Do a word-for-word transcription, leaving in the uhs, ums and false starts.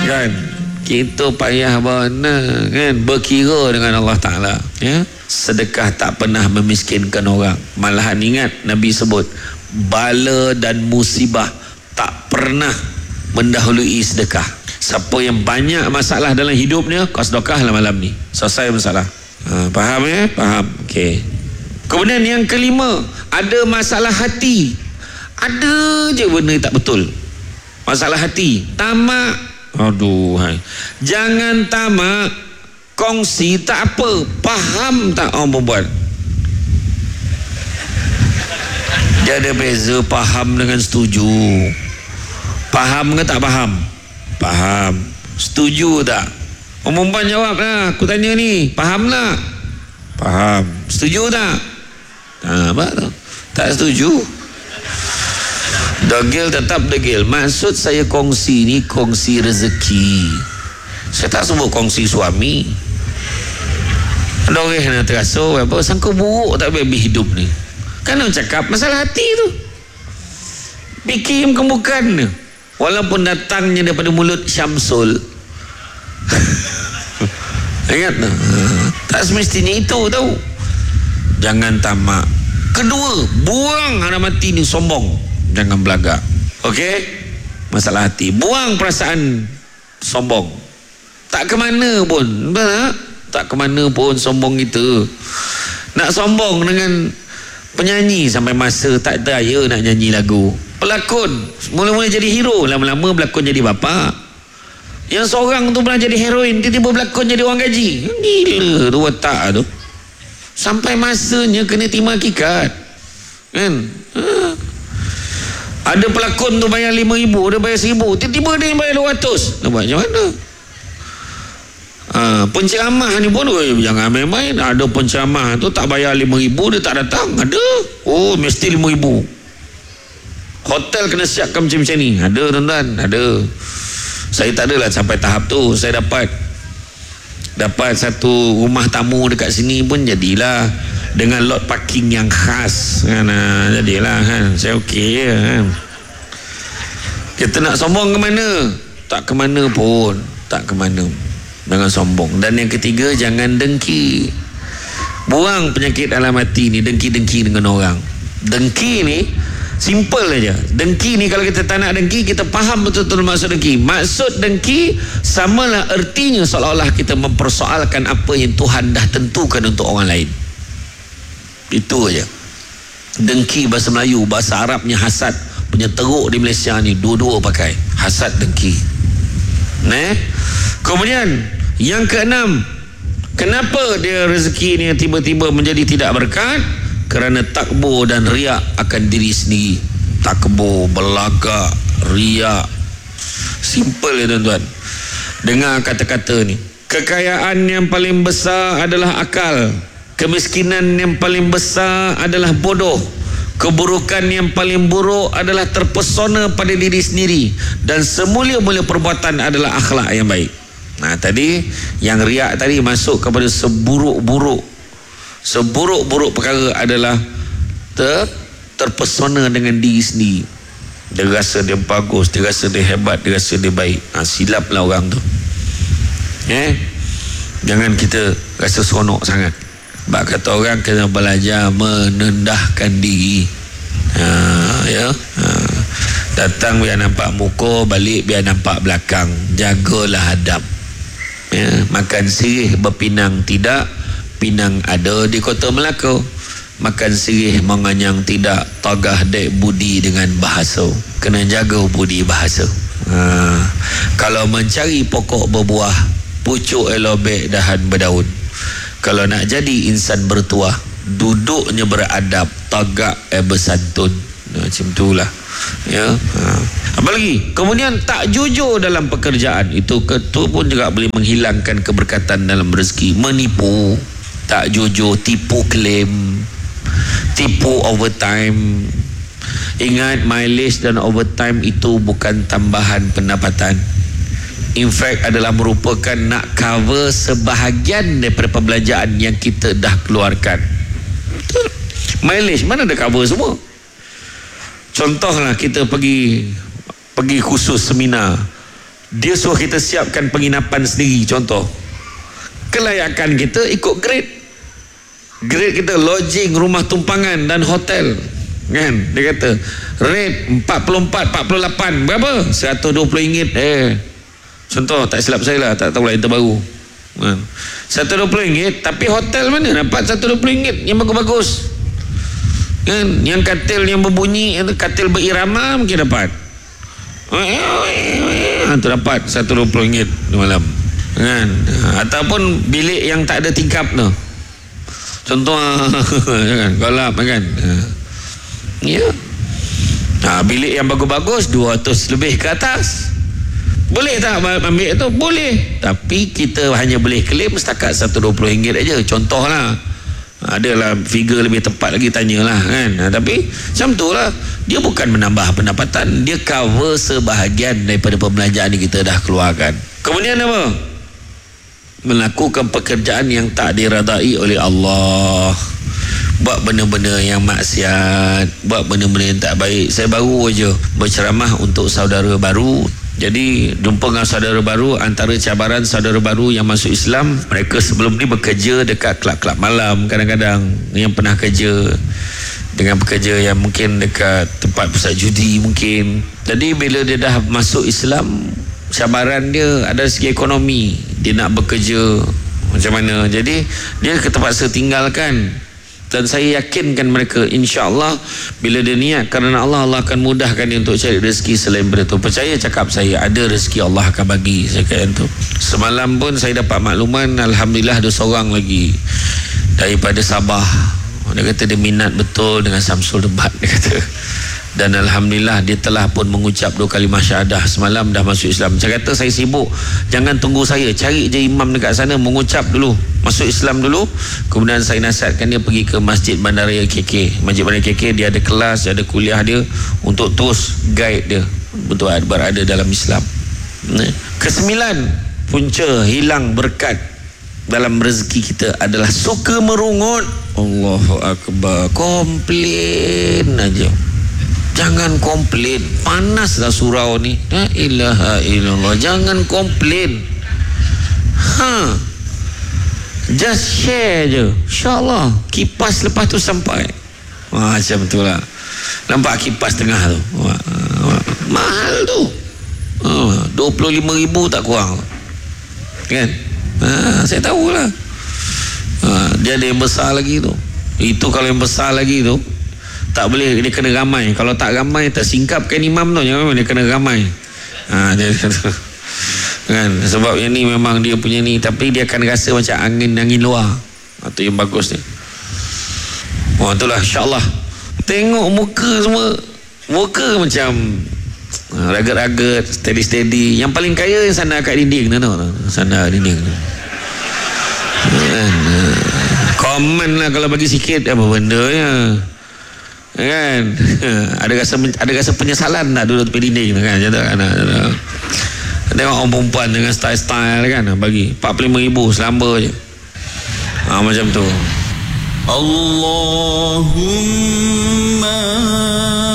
kan, kita payah benar kan, berkira dengan Allah Ta'ala, ya. Sedekah tak pernah memiskinkan orang. Malahan ingat Nabi sebut bala dan musibah tak pernah mendahului sedekah. Siapa yang banyak masalah dalam hidupnya, kau sedekahlah malam ni, selesai masalah. Ha, faham ya? Faham. Okey. Kemudian yang kelima, ada masalah hati. Ada je benda tak betul. Masalah hati, tamak. Aduh, hai. Jangan tamak, kongsi tak apa, faham tak orang berbuat. Dia ada beza faham dengan setuju. Faham ke tak faham? Faham. Setuju tak? Orang perempuan jawab lah, aku tanya ni, faham tak? Faham. Setuju tak? Ha, apa tu? Tak setuju. Degil tetap degil. Maksud saya kongsi ni kongsi rezeki. Saya tak sebut kongsi suami. Ada orang yang terasa apa, sangka buruk tak habis hidup ni. Kan orang cakap masalah hati tu, fikir bukan-bukan. Walaupun datangnya daripada mulut Syamsul. Ingat tak? Tak semestinya itu tahu. Jangan tamak. Kedua, buang harap mati ni sombong. Jangan belagak. Okey? Masalah hati. Buang perasaan sombong. Tak ke mana pun. Tak? Tak ke mana pun sombong kita. Nak sombong dengan penyanyi sampai masa tak daya nak nyanyi lagu. Pelakon mula-mula jadi hero, lama-lama berlakon jadi bapa. Yang seorang tu pernah jadi heroin, tiba-tiba berlakon jadi orang gaji. Gila tu watak tu. Sampai masanya kena terima hakikat. Kan? Ha. Ada pelakon tu bayar lima ribu, dia bayar seribu, tiba-tiba dia yang bayar dua ratus. Nak buat macam mana? Ha, penceramah ni pun oh, jangan main-main. Ada penceramah tu tak bayar lima ribu, dia tak datang. Ada. Oh, mesti lima ribu. Hotel kena siapkan macam-macam ni. Ada tuan-tuan, ada. Saya tak adalah sampai tahap tu. Saya dapat dapat satu rumah tamu dekat sini pun jadilah dengan lot parking yang khas kan. Ha, jadilah kan. Saya okey je kan. Kita nak sombong ke mana? Tak ke mana pun. Tak ke mana. Jangan sombong. Dan yang ketiga, jangan dengki. Buang penyakit dalam hati ni, dengki-dengki dengan orang. Dengki ni simple aja. Dengki ni kalau kita tak nak dengki, kita faham betul-betul maksud dengki. Maksud dengki samalah ertinya seolah-olah kita mempersoalkan apa yang Tuhan dah tentukan untuk orang lain. Itu aja. Dengki bahasa Melayu, bahasa Arabnya hasad. Punya teruk di Malaysia ni dua-dua pakai. Hasad, dengki. Nah. Kemudian yang keenam, kenapa dia rezeki ni tiba-tiba menjadi tidak berkat? Kerana takbur dan riak akan diri sendiri. Takbur, belagak, riak. Simple ya tuan-tuan. Dengar kata-kata ni. Kekayaan yang paling besar adalah akal. Kemiskinan yang paling besar adalah bodoh. Keburukan yang paling buruk adalah terpesona pada diri sendiri. Dan semulia-mulia perbuatan adalah akhlak yang baik. Nah tadi yang riak tadi masuk kepada seburuk-buruk. Seburuk-buruk perkara adalah ter, terpesona dengan diri sendiri. Dia rasa dia bagus, dia rasa dia hebat, dia rasa dia baik. Ha, silaplah orang tu. Eh? Jangan kita rasa seronok sangat. Sebab kata orang kena belajar menendahkan diri. Ha, ya. Ha. Datang biar nampak muka, balik biar nampak belakang. Jagalah adab. Ya, makan sirih berpinang tidak, pinang ada di kota Melaka. Makan sirih menganyang tidak, tagah dek budi dengan bahasa. Kena jaga budi bahasa. Ha. Kalau mencari pokok berbuah, pucuk elobek dahan berdaun. Kalau nak jadi insan bertuah, duduknya beradab, tagak eh bersantun. Nah, macam itulah. Ya. Ha. Apa lagi? Kemudian tak jujur dalam pekerjaan. Itu itu pun juga boleh menghilangkan keberkatan dalam rezeki. Menipu, tak jujur, tipu klaim, tipu overtime. Ingat, mileage dan overtime itu bukan tambahan pendapatan. In fact adalah merupakan nak cover sebahagian daripada pembelanjaan yang kita dah keluarkan. Betul. Mileage mana ada cover semua. Contohlah kita pergi pergi khusus seminar, dia suruh kita siapkan penginapan sendiri. Contoh, kelayakan kita ikut grade. Grade kita lodging, rumah tumpangan dan hotel, kan? Dia kata rate empat puluh empat, empat puluh lapan, berapa? seratus dua puluh ringgit. Eh, contoh, tak silap saya lah, tak tahu lah, itu baru, kan? seratus dua puluh ringgit, tapi hotel mana dapat seratus dua puluh ringgit yang bagus-bagus, kan? Yang katil yang berbunyi, katil berirama mungkin dapat, itu dapat seratus dua puluh ringgit malam, kan? Ataupun bilik yang tak ada tingkap tu, contoh kan, golap kan, ya. Nah, bilik yang bagus-bagus dua ratus lebih ke atas, boleh tak ambil tu? Boleh, tapi kita hanya boleh claim setakat seratus dua puluh ringgit aja. Contoh lah, adalah figure lebih tepat lagi, tanyalah, kan? Nah, tapi macam tu lah, dia bukan menambah pendapatan, dia cover sebahagian daripada pembelanjaan yang kita dah keluarkan. Kemudian apa? Melakukan pekerjaan yang tak diradai oleh Allah, buat benda-benda yang maksiat, buat benda-benda yang tak baik. Saya baru aja berceramah untuk saudara baru. Jadi jumpa dengan saudara baru, antara cabaran saudara baru yang masuk Islam, mereka sebelum ni bekerja dekat kelab-kelab malam, kadang-kadang yang pernah kerja dengan pekerja yang mungkin dekat tempat pusat judi mungkin. Jadi bila dia dah masuk Islam, cabaran dia ada segi ekonomi, dia nak bekerja macam mana, jadi dia terpaksa tinggalkan. Dan saya yakinkan mereka, insya-Allah bila dia niat kerana Allah, Allah akan mudahkan dia untuk cari rezeki selain benda tu. Percaya cakap saya, ada rezeki Allah akan bagi. Saya kata tu. Semalam pun saya dapat makluman, alhamdulillah ada seorang lagi daripada Sabah. Dia kata dia minat betul dengan Samsul Debat, dia kata. Dan alhamdulillah dia telah pun mengucap dua kalimah syahadah semalam, dah masuk Islam. Saya kata saya sibuk, jangan tunggu saya, cari je imam dekat sana mengucap dulu, masuk Islam dulu. Kemudian saya nasihatkan dia pergi ke Masjid Bandaraya K K. Masjid Bandaraya K K, dia ada kelas, dia ada kuliah dia untuk terus guide dia untuk berada dalam Islam. Kesembilan, punca hilang berkat dalam rezeki kita adalah suka merungut. Allahu Akbar, komplain aja. Jangan komplain, panaslah surau ni. La ilaha illallah, jangan komplain. Ha, just share je, InsyaAllah kipas lepas tu sampai. Wah, macam tu lah. Nampak kipas tengah tu, wah, wah, mahal tu, oh, dua puluh lima ribu tak kurang, kan? Ha, saya tahulah. Ha, dia ada yang besar lagi tu. Itu kalau yang besar lagi tu tak boleh, dia kena ramai. Kalau tak ramai, tak singkapkan imam tu, jangan, dia kena ramai. Ha, dia kata, kan? Sebab yang ni memang dia punya ni, tapi dia akan rasa macam angin angin luar. Itu yang bagus ni. Wah, itulah, insya-Allah. Tengok muka semua, muka macam ragat-ragat, steady-steady. Yang paling kaya yang sandar kat dinding tu, sandar dinding tu. Komen lah kalau bagi sikit, apa benda ya, kan? Ada rasa ada rasa penyesalan tak duduk tepi dinding tu, kan? Macam kan? Tengok orang perempuan dengan style-style, kan? Bagi empat puluh lima ribu selamba je. Ha, macam tu. Allahumma